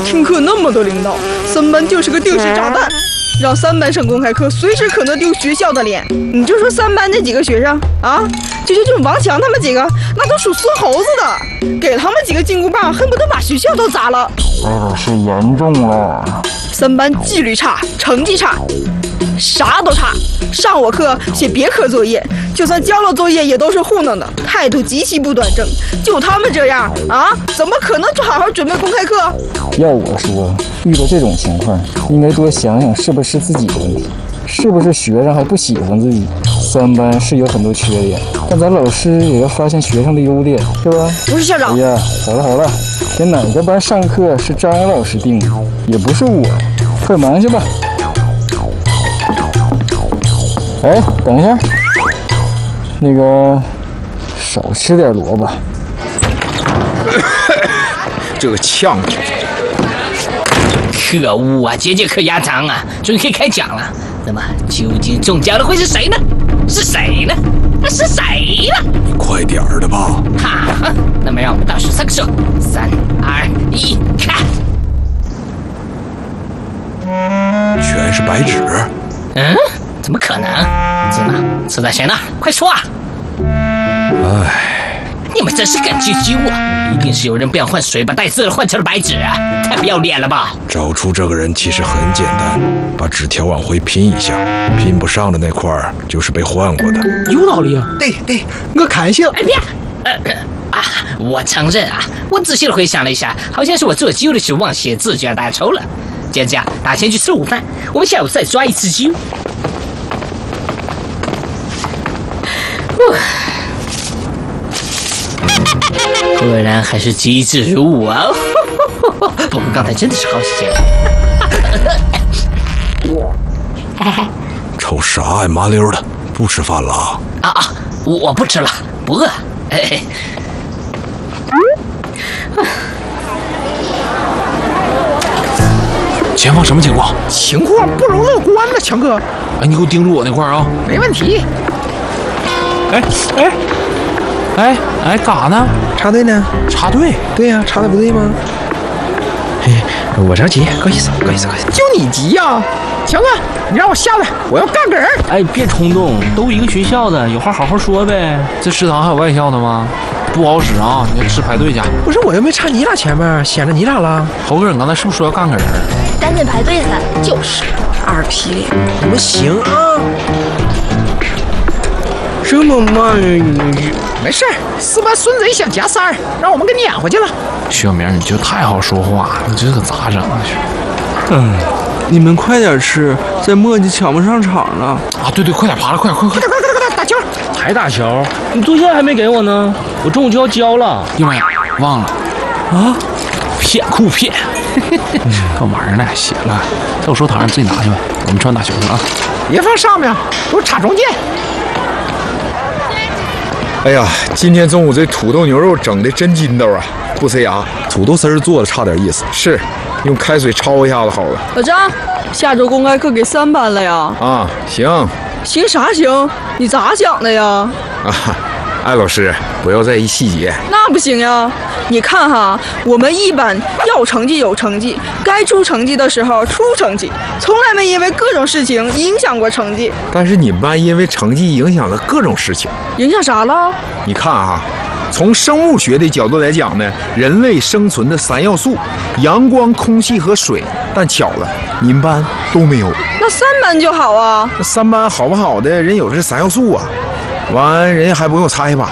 听课那么多领导，3班就是个定时炸弹，让3班上公开课，随时可能丢学校的脸。你就说3班那几个学生啊，就王强他们几个，那都属孙猴子的，给他们几个金箍棒，恨不得把学校都砸了。 这是严重了。 3班纪律差，成绩差，啥都差。上我课写别科作业，就算交了作业也都是糊弄的，态度极其不端正。就他们这样啊，怎么可能好好准备公开课？ 要我说，遇到这种情况，应该多想想是不是自己的问题，是不是学生还不喜欢自己。3班是有很多缺点，但咱老师也要发现学生的优点，是吧？ 不是校长。 哎呀，好了，给哪个班上课是张老师定的，也不是我，快忙去吧。哎，等一下，那个少吃点萝卜。 这个呛着。 可恶啊！节课压场啊，终于可以开讲了。那么究竟中奖的会是谁呢？是谁呢？ 你快点儿的吧！ 哈，那么让我们倒数3个数，3、2、1，看。 全是白纸。 怎么可能？怎么错在谁呢？快说啊！ 唉， 你们真是干啾啾啊！一定是有人不想换水，把带字换成了白纸啊！太不要脸了吧！ 找出这个人其实很简单，把纸条往回拼一下，拼不上的那块就是被换过的。 有道理啊！ 对，我看行。 哎别！我承认啊，我仔细的回想了一下，好像是我做揪的时候忘写字卷大抽了。既然这样，大家先去吃午饭，我们下午再抓一次揪。果然还是机智如我啊！不过刚才真的是好险。 瞅啥呀，麻溜的，不吃饭了？ 我不吃了，不饿。 前方什么情况？ 情况不容乐观呢，强哥。 哎，你给我盯住我那块啊！ 没问题。 哎，干啥呢？ 插队呢？ 插队？ 对呀，插的不对吗？我着急，够意思。就你急呀，强哥，你让我下来，我要干个人。 哎，别冲动，都一个学校的，有话好好说呗。这食堂还有外校的吗？不好使啊，你得吃排队去。 不是，我又没插你俩前面，显着你俩了。 猴哥，你刚才是不是说要干个人？ 赶紧排队噻！就是 2批，你们行啊。这么慢，没事，4班孙贼想夹3，让我们给撵回去了。 小明，你就太好说话，你这可咋整啊？ 你们快点吃，再磨叽抢不上场了。 啊，对，快点爬了，快！ 打球！ 还打球？你作业还没给我呢，我中午就要交了。因为忘了啊，骗！干玩意儿呢？写了，在我手台上自己拿去吧。我们穿打球去啊！ 别放上面，给我插中间。 哎呀，今天中午这土豆牛肉整的真筋道啊，不塞牙。土豆丝做的差点意思，是用开水焯一下子好了。 老张，下周公开课给3班了呀？ 啊，行啥行？你咋想的呀？ 啊，艾老师不要在意细节。 那不行呀！你看哈，我们1班要成绩有成绩，该出成绩的时候出成绩，从来没因为各种事情影响过成绩。 但是你们班因为成绩影响了各种事情， 影响啥了？ 你看啊，从生物学的角度来讲呢，人类生存的3要素：阳光、空气和水。但巧了，你们班都没有。 那3班就好啊。 那3班好不好的人有这3要素啊，完人家还不用擦一把。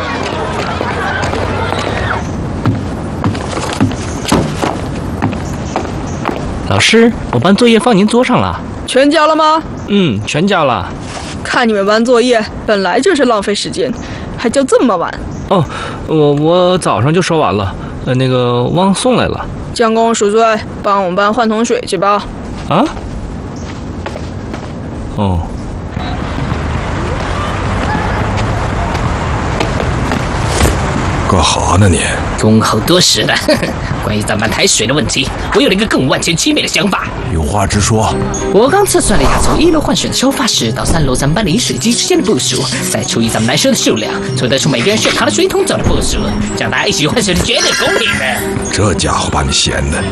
老师，我班作业放您桌上了。 全交了吗？ 全交了。 看你们班作业本来就是浪费时间，还交这么晚。 哦，我早上就收完了，那个忘送来了。 将功赎罪，帮我们班换桶水去吧。 啊？哦。 干哈呢你？ 恭候多时了。关于咱班抬水的问题，我有了一个更万全其美的想法。 有话直说。 我刚测算了一下，从1楼换水的收发室到3楼咱们班的饮水机之间的步数，再除以咱们男生的数量，就得出每个人需要扛的水桶走的步数，这样大家一起换水是绝对公平的。 这家伙把你闲的。